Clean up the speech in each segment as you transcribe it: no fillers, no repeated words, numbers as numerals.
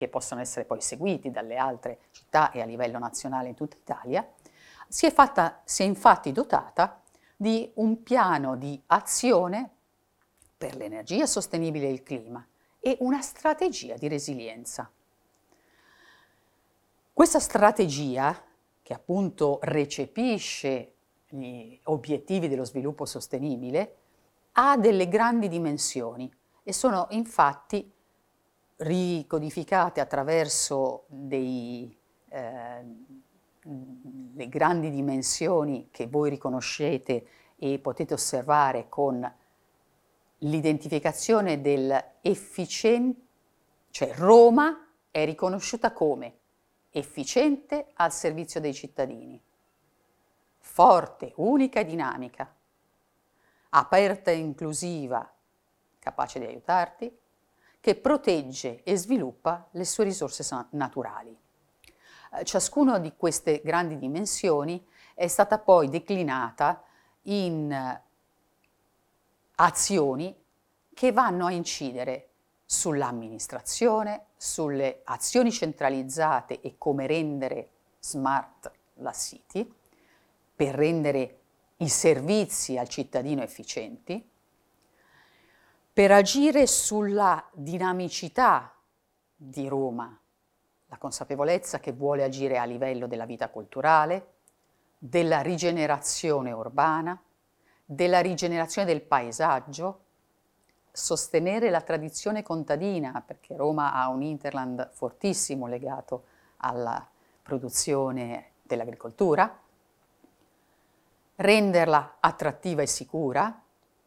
che possono essere poi seguiti dalle altre città e a livello nazionale in tutta Italia, si è infatti dotata di un piano di azione per l'energia sostenibile e il clima e una strategia di resilienza. Questa strategia, che appunto recepisce gli obiettivi dello sviluppo sostenibile, ha delle grandi dimensioni e sono infatti ricodificate attraverso le grandi dimensioni che voi riconoscete e potete osservare con l'identificazione dell'efficiente, cioè Roma è riconosciuta come efficiente al servizio dei cittadini, forte, unica e dinamica, aperta e inclusiva, capace di aiutarti, che protegge e sviluppa le sue risorse naturali. Ciascuna di queste grandi dimensioni è stata poi declinata in azioni che vanno a incidere sull'amministrazione, sulle azioni centralizzate e come rendere smart la city, per rendere i servizi al cittadino efficienti, per agire sulla dinamicità di Roma, la consapevolezza che vuole agire a livello della vita culturale, della rigenerazione urbana, della rigenerazione del paesaggio, sostenere la tradizione contadina, perché Roma ha un hinterland fortissimo legato alla produzione dell'agricoltura, renderla attrattiva e sicura,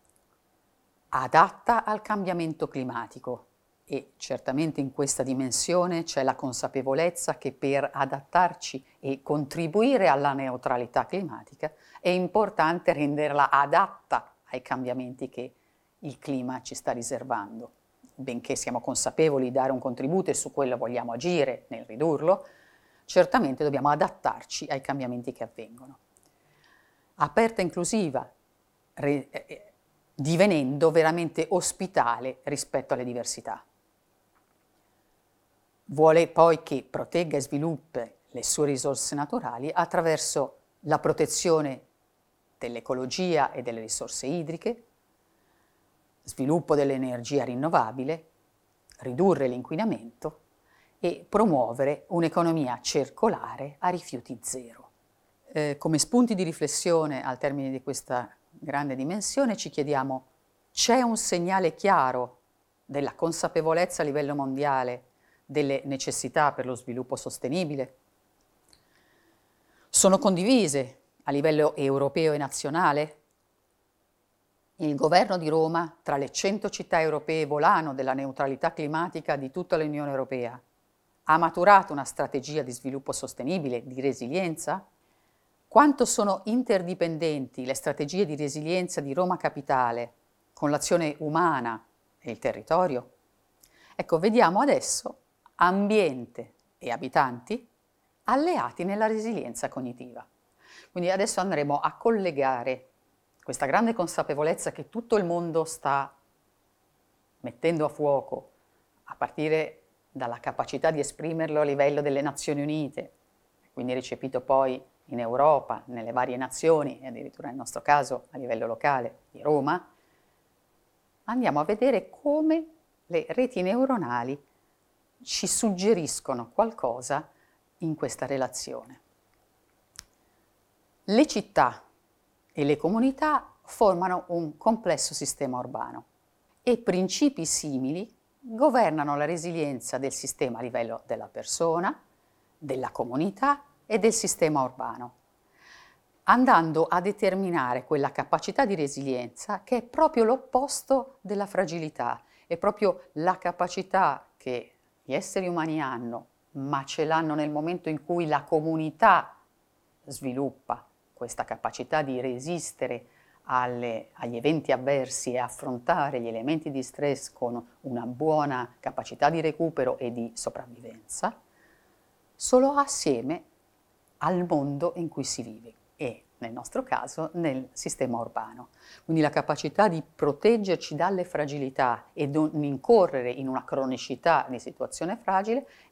adatta al cambiamento climatico. E certamente in questa dimensione c'è la consapevolezza che per adattarci e contribuire alla neutralità climatica è importante renderla adatta ai cambiamenti che il clima ci sta riservando. Benché siamo consapevoli di dare un contributo e su quello vogliamo agire nel ridurlo, certamente dobbiamo adattarci ai cambiamenti che avvengono. Aperta e inclusiva, divenendo veramente ospitale rispetto alle diversità. Vuole poi che protegga e sviluppi le sue risorse naturali attraverso la protezione dell'ecologia e delle risorse idriche, sviluppo dell'energia rinnovabile, ridurre l'inquinamento e promuovere un'economia circolare a rifiuti zero. Come spunti di riflessione al termine di questa grande dimensione ci chiediamo: c'è un segnale chiaro della consapevolezza a livello mondiale delle necessità per lo sviluppo sostenibile? Sono condivise a livello europeo e nazionale? Il governo di Roma, tra le 100 città europee volano della neutralità climatica di tutta l'Unione Europea, ha maturato una strategia di sviluppo sostenibile, di resilienza? Quanto sono interdipendenti le strategie di resilienza di Roma Capitale con l'azione umana e il territorio? Ecco, vediamo adesso ambiente e abitanti alleati nella resilienza cognitiva. Quindi adesso andremo a collegare questa grande consapevolezza che tutto il mondo sta mettendo a fuoco, a partire dalla capacità di esprimerlo a livello delle Nazioni Unite, quindi recepito poi in Europa, nelle varie nazioni e addirittura nel nostro caso a livello locale di Roma, andiamo a vedere come le reti neuronali ci suggeriscono qualcosa in questa relazione. Le città e le comunità formano un complesso sistema urbano e principi simili governano la resilienza del sistema a livello della persona, della comunità e del sistema urbano, andando a determinare quella capacità di resilienza che è proprio l'opposto della fragilità, è proprio la capacità che gli esseri umani hanno, ma ce l'hanno nel momento in cui la comunità sviluppa questa capacità di resistere agli eventi avversi e affrontare gli elementi di stress con una buona capacità di recupero e di sopravvivenza, solo assieme al mondo in cui si vive. E nel nostro caso, nel sistema urbano. Quindi la capacità di proteggerci dalle fragilità e non incorrere in una cronicità di situazione fragile